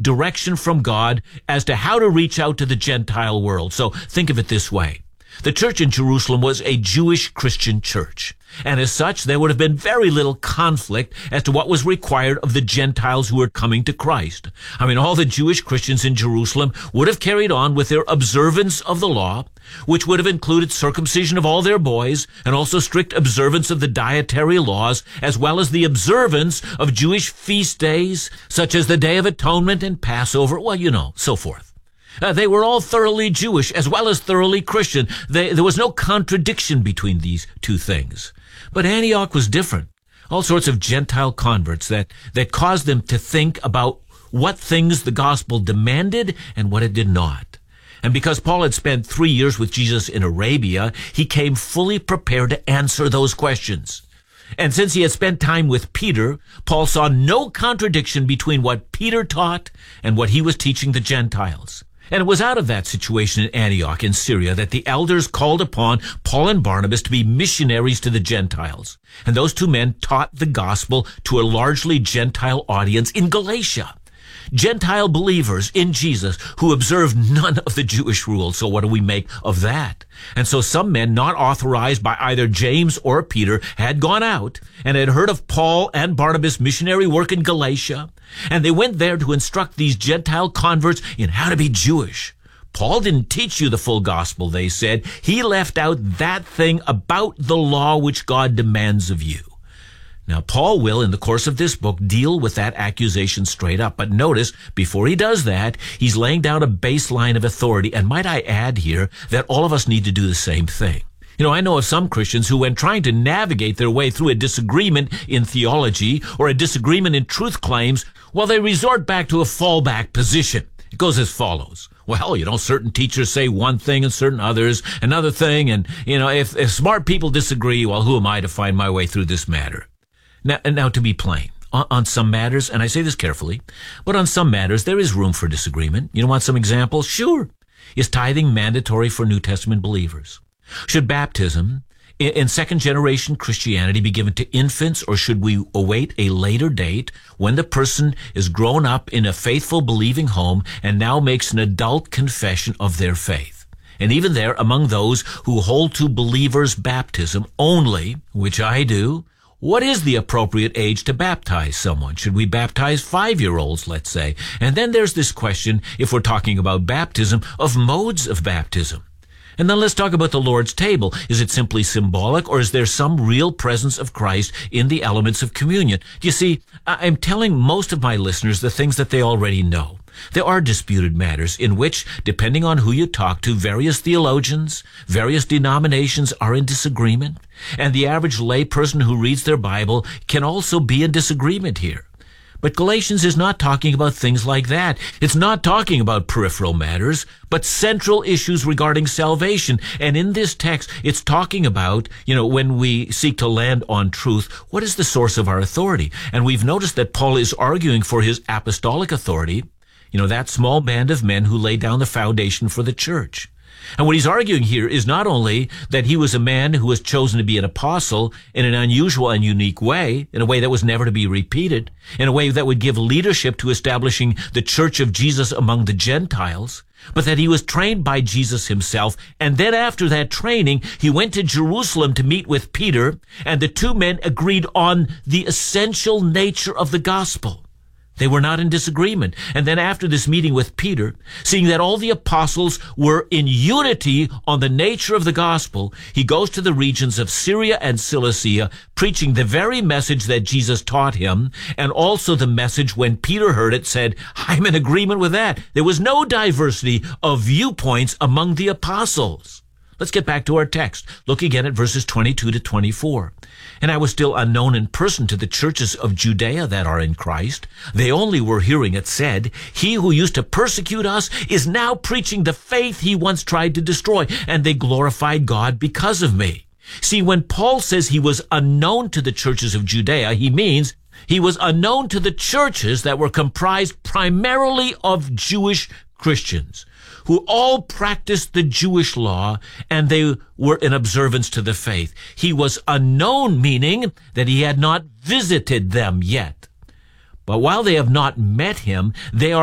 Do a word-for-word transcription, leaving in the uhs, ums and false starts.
direction from God as to how to reach out to the Gentile world. So think of it this way. The church in Jerusalem was a Jewish Christian church, and as such, there would have been very little conflict as to what was required of the Gentiles who were coming to Christ. I mean, all the Jewish Christians in Jerusalem would have carried on with their observance of the law, which would have included circumcision of all their boys, and also strict observance of the dietary laws, as well as the observance of Jewish feast days, such as the Day of Atonement and Passover, well, you know, so forth. Uh, they were all thoroughly Jewish as well as thoroughly Christian. They, there was no contradiction between these two things. But Antioch was different. All sorts of Gentile converts that, that caused them to think about what things the gospel demanded and what it did not. And because Paul had spent three years with Jesus in Arabia, he came fully prepared to answer those questions. And since he had spent time with Peter, Paul saw no contradiction between what Peter taught and what he was teaching the Gentiles. And it was out of that situation in Antioch in Syria that the elders called upon Paul and Barnabas to be missionaries to the Gentiles. And those two men taught the gospel to a largely Gentile audience in Galatia. Gentile believers in Jesus who observed none of the Jewish rules. So what do we make of that? And so some men not authorized by either James or Peter had gone out and had heard of Paul and Barnabas' missionary work in Galatia, and they went there to instruct these Gentile converts in how to be Jewish. Paul didn't teach you the full gospel, they said. He left out that thing about the law which God demands of you. Now, Paul will, in the course of this book, deal with that accusation straight up. But notice, before he does that, he's laying down a baseline of authority. And might I add here that all of us need to do the same thing. You know, I know of some Christians who, when trying to navigate their way through a disagreement in theology or a disagreement in truth claims, well, they resort back to a fallback position. It goes as follows. Well, you know, certain teachers say one thing and certain others another thing. And, you know, if, if smart people disagree, well, who am I to find my way through this matter? Now, now, to be plain, on, on some matters, and I say this carefully, but on some matters, there is room for disagreement. You want some examples? Sure. Is tithing mandatory for New Testament believers? Should baptism in, in second-generation Christianity be given to infants, or should we await a later date when the person is grown up in a faithful, believing home and now makes an adult confession of their faith? And even there, among those who hold to believers' baptism only, which I do, what is the appropriate age to baptize someone? Should we baptize five-year-olds, let's say? And then there's this question, if we're talking about baptism, of modes of baptism. And then let's talk about the Lord's table. Is it simply symbolic, or is there some real presence of Christ in the elements of communion? You see, I'm telling most of my listeners the things that they already know. There are disputed matters in which, depending on who you talk to, various theologians, various denominations are in disagreement, and the average layperson who reads their Bible can also be in disagreement here. But Galatians is not talking about things like that. It's not talking about peripheral matters, but central issues regarding salvation. And in this text, it's talking about, you know, when we seek to land on truth, what is the source of our authority? And we've noticed that Paul is arguing for his apostolic authority, you know, that small band of men who laid down the foundation for the church. And what he's arguing here is not only that he was a man who was chosen to be an apostle in an unusual and unique way, in a way that was never to be repeated, in a way that would give leadership to establishing the church of Jesus among the Gentiles, but that he was trained by Jesus himself. And then after that training, he went to Jerusalem to meet with Peter, and the two men agreed on the essential nature of the gospel. They were not in disagreement. And then after this meeting with Peter, seeing that all the apostles were in unity on the nature of the gospel, he goes to the regions of Syria and Cilicia, preaching the very message that Jesus taught him, and also the message, when Peter heard it, said, I'm in agreement with that. There was no diversity of viewpoints among the apostles. Let's get back to our text. Look again at verses twenty-two to twenty-four. And I was still unknown in person to the churches of Judea that are in Christ. They only were hearing it said, he who used to persecute us is now preaching the faith he once tried to destroy, and they glorified God because of me. See, when Paul says he was unknown to the churches of Judea, he means he was unknown to the churches that were comprised primarily of Jewish Christians, who all practiced the Jewish law, and they were in observance to the faith. He was unknown, meaning that he had not visited them yet. But while they have not met him, they are